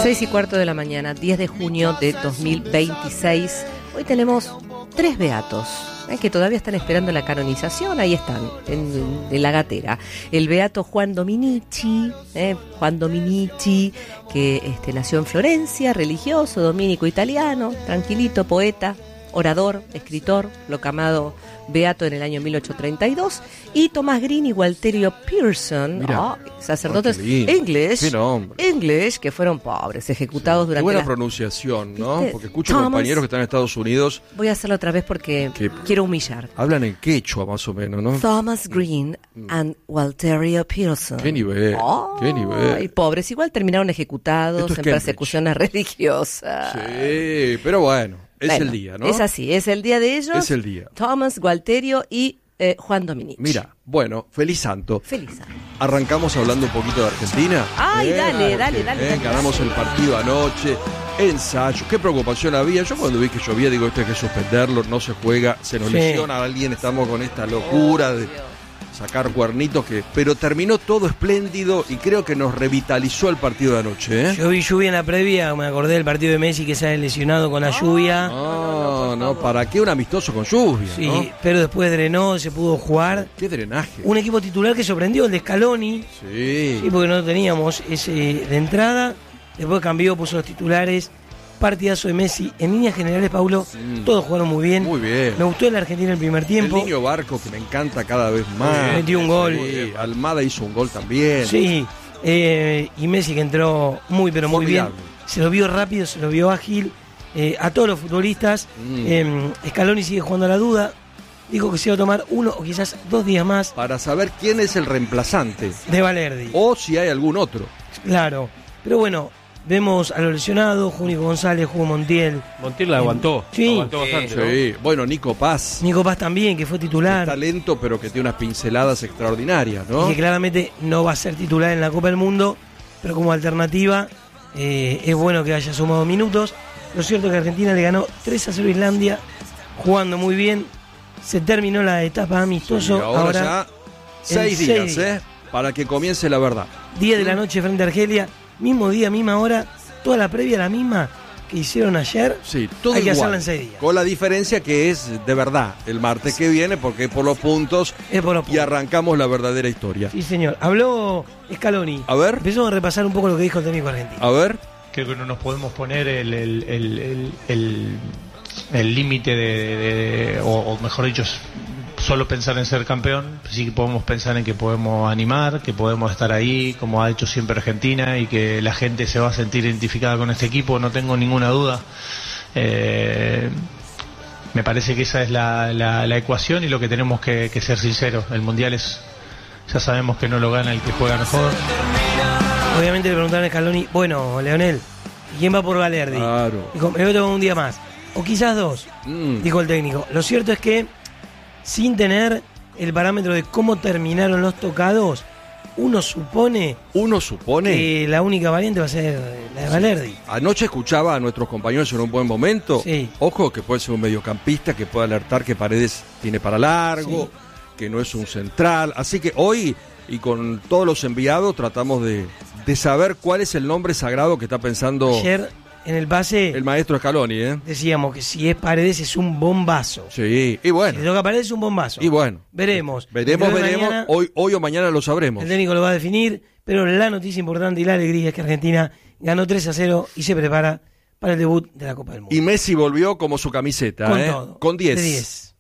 6:15 de la mañana, 10 de junio de 2026. Hoy tenemos 3 beatos que todavía están esperando la canonización. Ahí están, en la gatera. El beato Juan Dominici, que nació en Florencia, religioso, dominico italiano, tranquilito, poeta, orador, escritor, proclamado beato en el año 1832, y Thomas Green y Walterio Pearson, sacerdotes English, que fueron pobres, ejecutados durante buena pronunciación, ¿no? ¿Viste? Porque escucho compañeros que están en Estados Unidos. Voy a hacerlo otra vez porque quiero humillar. Hablan en quechua, más o menos, ¿no? Thomas Green and Walterio Pearson. ¡Qué nivel! ¡Qué nivel! Y pobres, igual terminaron ejecutados en persecuciones religiosas. Sí, pero bueno. Es el día, ¿no? Es así, es el día de ellos. Es el día. Thomas, Walterio y Juan Dominici. Mira, bueno, feliz santo. Feliz santo. Arrancamos hablando un poquito de Argentina. Ay, dale. Ganamos el partido anoche, ensayo. Qué preocupación había. Yo cuando vi que llovía, digo, esto hay que suspenderlo, no se juega, se nos lesiona a alguien, estamos con esta locura de sacar cuernitos, pero terminó todo espléndido y creo que nos revitalizó el partido de anoche, ¿eh? Yo vi lluvia en la previa, me acordé del partido de Messi que se ha lesionado con la lluvia. No, ¿para qué un amistoso con lluvia? Sí, ¿no? pero después drenó, se pudo jugar. ¿Qué drenaje? Un equipo titular que sorprendió, el de Scaloni. Sí, porque no teníamos ese de entrada. Después cambió, puso los titulares. Partidazo de Messi. En líneas generales, Paulo, todos jugaron muy bien. Muy bien. Me gustó el Argentina en el primer tiempo. El niño Barco, que me encanta cada vez más. Metió un gol. Sí, Almada hizo un gol también. Sí, y Messi que entró muy, pero muy bien. Se lo vio rápido, se lo vio ágil. A todos los futbolistas. Scaloni sigue jugando a la duda. Dijo que se iba a tomar 1 o quizás 2 días más. Para saber quién es el reemplazante. De Valerdi. O si hay algún otro. Claro. Pero bueno, vemos a los lesionados. Júnico González, jugó Montiel. Montiel la aguantó. Sí. Aguantó bastante, ¿no? Sí. Bueno, Nico Paz. Nico Paz también, que fue titular. Está lento, pero que tiene unas pinceladas extraordinarias, ¿no? Y que claramente no va a ser titular en la Copa del Mundo. Pero como alternativa, es bueno que haya sumado minutos. Lo cierto es que Argentina le ganó 3-0 a Islandia, jugando muy bien. Se terminó la etapa amistoso. Sí, ahora ya 6 días, para que comience la verdad. 10 de la noche frente a Argelia, mismo día, misma hora, toda la previa la misma que hicieron ayer. Sí, todo hay que igual, hacerla en 6 días. con la diferencia que es de verdad el martes que viene, porque es por los puntos, y arrancamos la verdadera historia. Sí, señor. Habló Scaloni. A ver. Empezamos a repasar un poco lo que dijo el técnico argentino. A ver. Creo que no nos podemos poner el límite o mejor dicho, solo pensar en ser campeón. Sí que podemos pensar en que podemos animar, que podemos estar ahí, como ha hecho siempre Argentina, y que la gente se va a sentir identificada con este equipo, no tengo ninguna duda. Me parece que esa es la ecuación y lo que tenemos que ser sinceros. El Mundial ya sabemos que no lo gana el que juega mejor. Obviamente le preguntaron a Scaloni, bueno, Leonel, ¿quién va por Valerdi? Claro. Dijo, me voy a tomar un día más. O quizás 2, dijo el técnico. Lo cierto es que, sin tener el parámetro de cómo terminaron los tocados, uno supone que la única variante va a ser la de Valerdi. Anoche escuchaba a nuestros compañeros en un buen momento. Sí. Ojo, que puede ser un mediocampista, que puede alertar que Paredes tiene para largo, que no es un central. Así que hoy, y con todos los enviados, tratamos de saber cuál es el nombre sagrado que está pensando ayer en el pase el maestro Scaloni, decíamos que si es Paredes es un bombazo. Sí, y bueno. Si le toca a Paredes es un bombazo. Y bueno. Veremos. Mañana, hoy o mañana lo sabremos. El técnico lo va a definir, pero la noticia importante y la alegría es que Argentina ganó 3-0 y se prepara para el debut de la Copa del Mundo. Y Messi volvió como su camiseta, con todo. Con 10. De 10.